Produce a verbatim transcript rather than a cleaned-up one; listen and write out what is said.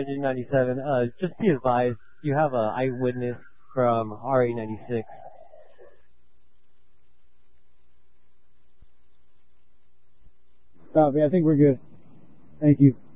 Legend ninety-seven. Uh, just be advised, you have an eyewitness from R A ninety-six. Copy. I think we're good. Thank you.